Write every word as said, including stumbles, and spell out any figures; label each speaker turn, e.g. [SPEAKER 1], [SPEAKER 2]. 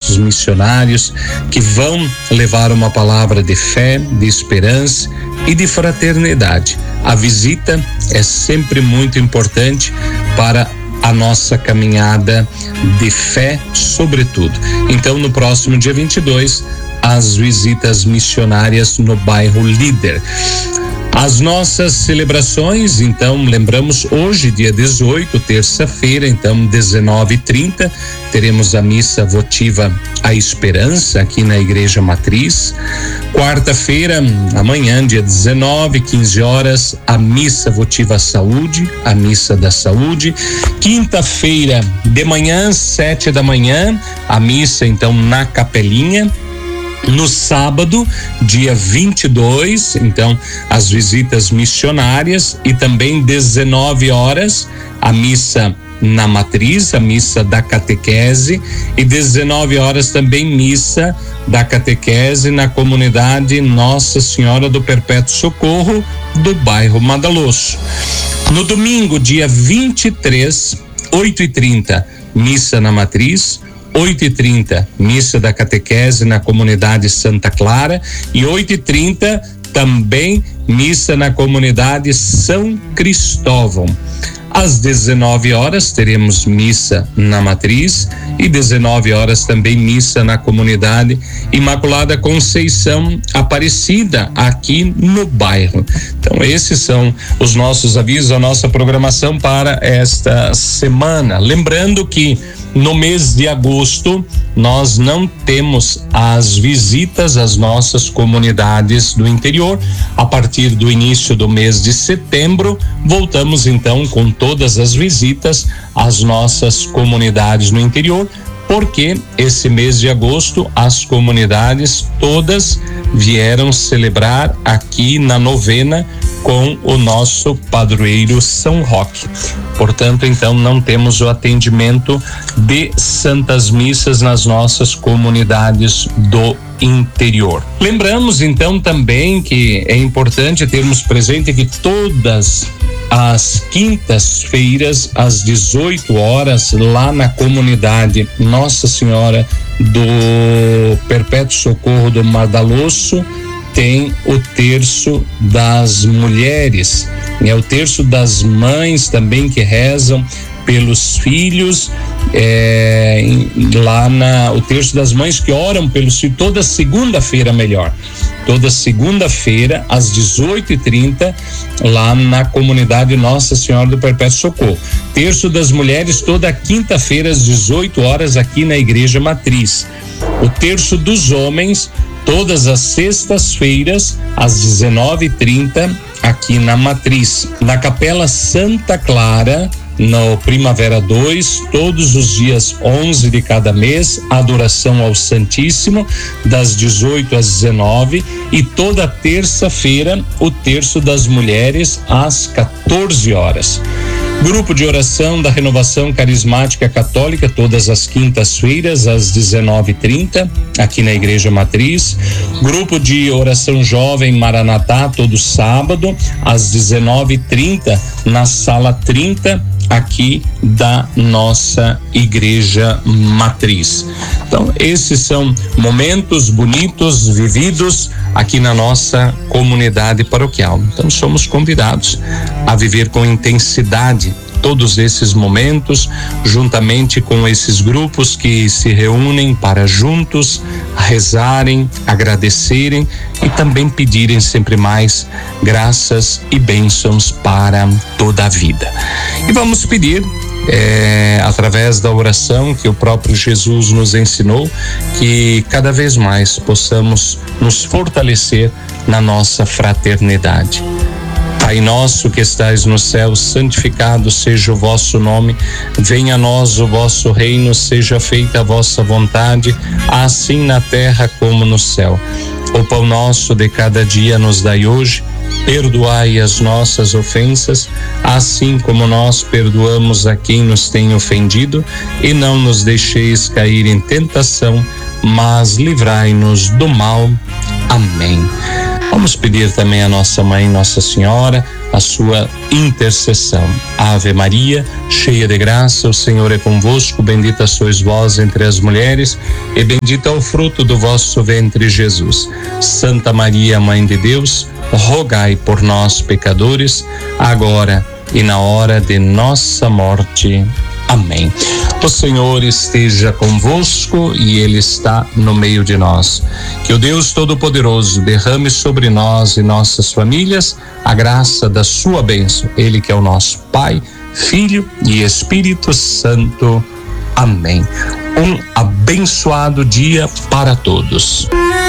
[SPEAKER 1] nossos missionários que vão levar uma palavra de fé, de esperança e de fraternidade. A visita é sempre muito importante para a nossa caminhada de fé, sobretudo. Então, no próximo dia vinte e dois, as visitas missionárias no bairro Líder. As nossas celebrações, então, lembramos hoje, dia dezoito, terça-feira, então, dezenove e trinta, teremos a missa votiva A Esperança aqui na Igreja Matriz. Quarta-feira, amanhã, dia dezenove, quinze horas, a missa votiva Saúde, a missa da saúde. Quinta-feira, de manhã, sete da manhã, a missa, então, na Capelinha. No sábado, dia vinte e dois, então, as visitas missionárias, e também dezenove horas, a missa na Matriz, a missa da catequese, e dezenove horas também missa da catequese na comunidade Nossa Senhora do Perpétuo Socorro do bairro Madaloso. No domingo, dia vinte e três, oito e trinta, missa na Matriz. oito e trinta, missa da catequese na comunidade Santa Clara, e oito e trinta também missa na comunidade São Cristóvão. Às dezenove horas teremos missa na Matriz e dezenove horas também missa na comunidade Imaculada Conceição Aparecida aqui no bairro. Então, esses são os nossos avisos, a nossa programação para esta semana. Lembrando que no mês de agosto nós não temos as visitas às nossas comunidades do interior. A partir do início do mês de setembro, voltamos então com todas as visitas às nossas comunidades no interior, porque esse mês de agosto as comunidades todas vieram celebrar aqui na novena com o nosso padroeiro São Roque. Portanto, então, não temos o atendimento de santas missas nas nossas comunidades do interior. Lembramos, então, também que é importante termos presente que todas às quintas-feiras, às dezoito horas, lá na comunidade Nossa Senhora do Perpétuo Socorro do Madaloso, tem o terço das mulheres, é o terço das mães também que rezam pelos filhos, é, lá na o terço das mães que oram pelos filhos, toda segunda-feira, melhor, toda segunda-feira às dezoito e trinta, lá na comunidade Nossa Senhora do Perpétuo Socorro. Terço das mulheres toda quinta-feira às dezoito horas aqui na Igreja Matriz. O terço dos homens todas as sextas-feiras às dezenove e trinta aqui na Matriz. Na Capela Santa Clara, no Primavera dois, todos os dias onze de cada mês, adoração ao Santíssimo, das dezoito às dezenove, e toda terça-feira o terço das mulheres às quatorze horas. Grupo de oração da Renovação Carismática Católica, todas as quintas-feiras, às dezenove e trinta, aqui na Igreja Matriz. Grupo de oração jovem Maranatá, todo sábado, às dezenove e trinta, na sala trinta, aqui da nossa Igreja Matriz. Então, esses são momentos bonitos vividos aqui na nossa comunidade paroquial. Então, somos convidados a viver com intensidade todos esses momentos, juntamente com esses grupos que se reúnem para juntos rezarem, agradecerem e também pedirem sempre mais graças e bênçãos para toda a vida. E vamos pedir, é, através da oração que o próprio Jesus nos ensinou, que cada vez mais possamos nos fortalecer na nossa fraternidade. Pai nosso que estais no céu, santificado seja o vosso nome, venha a nós o vosso reino, seja feita a vossa vontade, assim na terra como no céu. O pão nosso de cada dia nos dai hoje, perdoai as nossas ofensas, assim como nós perdoamos a quem nos tem ofendido, e não nos deixeis cair em tentação, mas livrai-nos do mal. Amém. Vamos pedir também a nossa mãe, Nossa Senhora, a a sua intercessão. Ave Maria, cheia de graça, o Senhor é convosco, bendita sois vós entre as mulheres, e bendito é o fruto do vosso ventre, Jesus. Santa Maria, Mãe de Deus, rogai por nós, pecadores, agora e na hora de nossa morte. Amém. O Senhor esteja convosco e Ele está no meio de nós. Que o Deus Todo-Poderoso derrame sobre nós e nossas famílias a graça da sua bênção. Ele que é o nosso Pai, Filho e Espírito Santo. Amém. Um abençoado dia para todos.